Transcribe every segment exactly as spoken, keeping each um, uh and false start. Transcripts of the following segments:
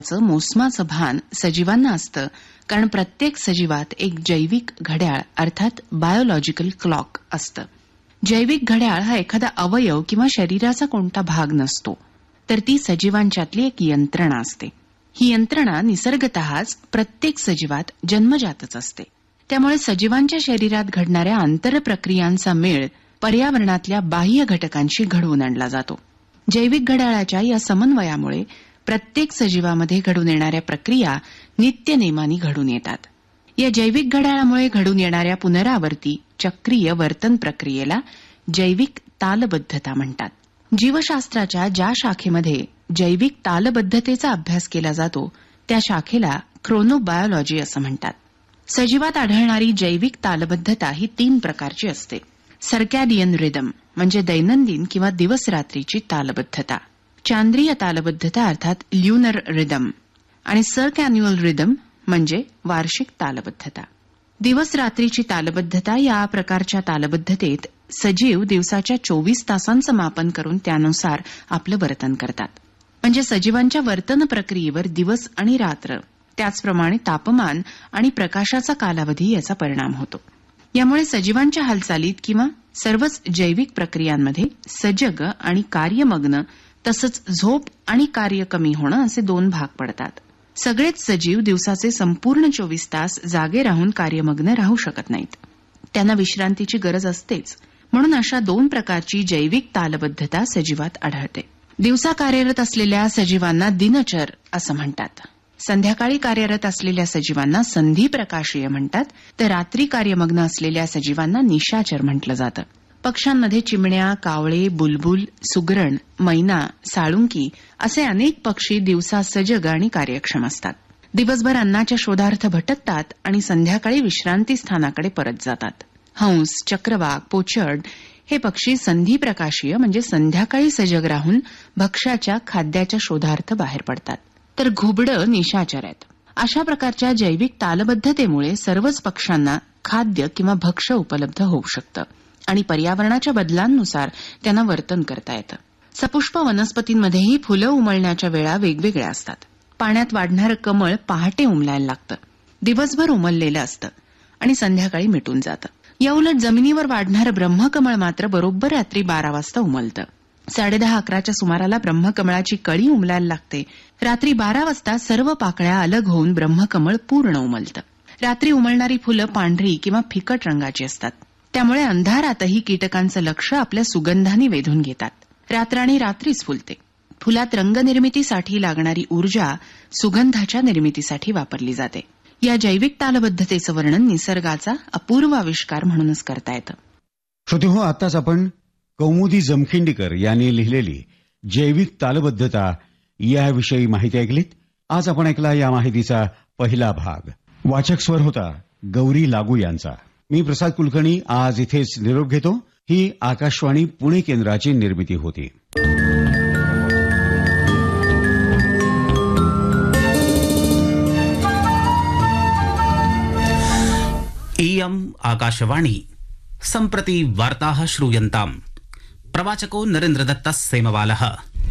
मोसमाचं भान सजीवांना असतं, कारण प्रत्येक सजीवात एक जैविक घड्याळ अर्थात बायोलॉजिकल क्लॉक असतं. जैविक घड्याळ हा एखादा अवयव किंवा शरीराचा कोणता भाग नसतो, तर ती सजीवांच्यातली एक यंत्रणा असते. ही यंत्रणा निसर्गतःच प्रत्येक सजीवात जन्मजातच असते. त्यामुळे सजीवांच्या शरीरात घडणाऱ्या आंतरप्रक्रियांचा मेळ पर्यावरणातल्या बाह्य घटकांशी घडवून आणला जातो. जैविक घड्याळाच्या या समन्वयामुळे प्रत्येक सजीवामध्ये घडून येणाऱ्या प्रक्रिया नित्यनेमाने घडून येतात. या जैविक घड्याळामुळे घडून येणाऱ्या पुनरावर्ती चक्रीय वर्तन प्रक्रियेला जैविक तालबद्धता म्हणतात. जीवशास्त्राच्या ज्या शाखेमध्ये जैविक तालबद्धतेचा अभ्यास केला जातो त्या शाखेला क्रोनोबायोलॉजी असं म्हणतात. सजीवात आढळणारी जैविक तालबद्धता ही तीन प्रकारची असते. सर्कॅडियन रिदम म्हणजे दैनंदिन किंवा दिवस-रात्रीची तालबद्धता, चांद्रीय तालबद्धता अर्थात ल्युनर रिदम आणि सर्कॅन्युअल रिदम म्हणजे वार्षिक तालबद्धता. दिवस-रात्रीची तालबद्धता या प्रकारच्या तालबद्धतेत सजीव दिवसाच्या चोवीस तासांचं मापन करून त्यानुसार आपलं वर्तन करतात. म्हणजे सजीवांच्या वर्तन प्रक्रियेवर दिवस आणि रात्र, त्याचप्रमाणे तापमान आणि प्रकाशाचा कालावधी याचा परिणाम होतो. यामुळे सजीवांच्या हालचालीत किंवा सर्वच जैविक प्रक्रियांमध्ये सजग आणि कार्यमग्न तसंच झोप आणि कार्य कमी होणं असे दोन भाग पडतात. सगळेच सजीव दिवसाचे संपूर्ण चोवीस तास जागे राहून कार्यमग्न राहू शकत नाहीत. त्यांना विश्रांतीची गरज असतेच. म्हणून अशा दोन प्रकारची जैविक तालबद्धता सजीवात आढळते. दिवसा कार्यरत असलेल्या सजीवांना दिनचर असं म्हणतात. संध्याकाळी कार्यरत असलेल्या सजीवांना संधिप्रकाशीय म्हणतात, तर रात्री कार्यमग्न असलेल्या सजीवांना निशाचर म्हटलं जातं. पक्ष्यांमध्ये चिमण्या, कावळे, बुलबुल, सुगरण, मैना, साळुंकी असे अनेक पक्षी दिवसा सजग आणि कार्यक्षम असतात. दिवसभर अन्नाच्या शोधार्थ भटकतात आणि संध्याकाळी विश्रांती स्थानाकडे परत जातात. हंस, चक्रवाक, पोचर्ड हे पक्षी संधिप्रकाशीय म्हणजे संध्याकाळी सजग राहून भक्ष्याच्या खाद्याच्या शोधार्थ बाहेर पडतात. तर घुबडं निशाचर आहेत. अशा प्रकारच्या जैविक तालबद्धतेमुळे सर्वच पक्ष्यांना खाद्य किंवा भक्ष्य उपलब्ध होऊ शकतं आणि पर्यावरणाच्या बदलांनुसार त्यांना वर्तन करता येतं. सपुष्प वनस्पतींमध्येही फुलं उमलण्याच्या वेळा वेगवेगळ्या असतात. पाण्यात वाढणारं कमळ पहाटे उमलायला लागतं, दिवसभर उमललेलं असतं आणि संध्याकाळी मिटून जातं. याउलट जमिनीवर वाढणारं ब्रह्मकमळ मात्र बरोबर रात्री बारा वाजता उमलतं. साडेदहा अकराच्या सुमाराला ब्रह्मकमळाची कळी उमलायला लागते. रात्री बारा वाजता सर्व पाकळ्या अलग होऊन ब्रह्मकमळ पूर्ण उमलतं. रात्री उमलणारी फुलं पांढरी किंवा फिकट रंगाची असतात. त्यामुळे अंधारातही कीटकांचं लक्ष आपल्या सुगंधाने वेधून घेतात. रात्राणी रात्रीच फुलते. फुलात रंगनिर्मितीसाठी लागणारी ऊर्जा सुगंधाच्या निर्मितीसाठी वापरली जाते. या जैविक तालबद्धतेचं वर्णन निसर्गाचा अपूर्व आविष्कार म्हणूनच करता येतं. श्रोतेहो, आताच आपण कौमुदी जमखिंडीकर यांनी लिहिलेली जैविक तालबद्धता याविषयी माहिती ऐकलीत. आज आपण ऐकला या माहितीचा पहिला भाग. वाचक स्वर होता गौरी लागू यांचा. मी प्रसाद कुलकर्णी आज इथेच निरोप घेतो. ही आकाशवाणी पुणे केंद्राची निर्मिती होती. इयम् आकाशवाणी. सम्प्रति वार्ताः श्रूयन्ताम्. प्रवाचको नरेन्द्रदत्तः सेमवालः.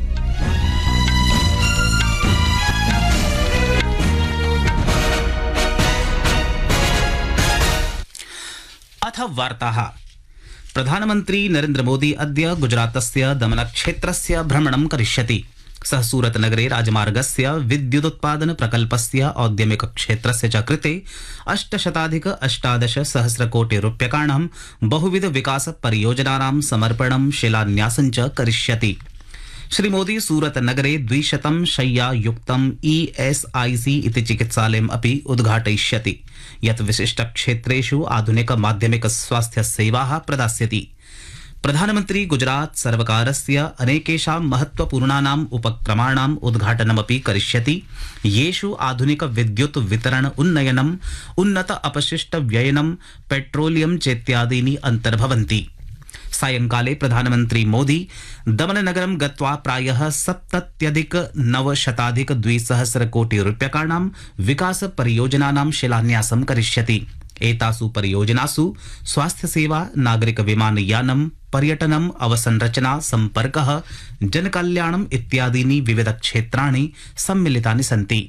अथ वार्ताः. प्रधानमन्त्री नरेन्द्र मोदी अद्य गुजरातस्य दमनक्षेत्रस्य भ्रमणं करिष्यति. सः सूरतनगरे राजमार्गस्य विद्युदुत्पादन प्रकल्पस्य औद्यमिक क्षेत्रस्य च कृते अष्टशताधिक अष्टादश सहस्रकोटि रूप्यकाणां बहुविध विकास परियोजनानां समर्पणं शिलान्यासं च करिष्यति. श्रीमोदी सूरतनगरे द्विशतं शय्यायुक्तं ईएसआईसी इति चिकित्सालयम् अपि उद्घाटयिष्यति, यत् विशिष्टक्षेत्रेषु आधुनिक माध्यमिक स्वास्थ्य सेवाः प्रदास्यति. प्रधानमन्त्री गुजरात सर्वकारस्य अनेकेषां महत्वपूर्णानाम् उपक्रमाणाम् उद्घाटनमपि करिष्यति, येषु आधुनिक विद्युत् वितरण उन्नयनम्, उन्नत अपशिष्ट व्ययनं, पेट्रोलियम चेत्यादीनि अन्तर्भवन्ति. सायंकाले प्रधानमन्त्री मोदी दमननगरं गत्वा प्रायः सप्तत्यधिक नवशताधिक द्विसहस्र कोटि रूप्यकाणां विकास परियोजनानां शिलान्यासं करिष्यति. एतासु परियोजनासु स्वास्थ्य सेवा, नागरिक विमानयानं, पर्यटनम् अवसंरचना सम्पर्कः जनकल्याणम् इत्यादीनि विविध क्षेत्राणि सम्मिलितानि सन्ति।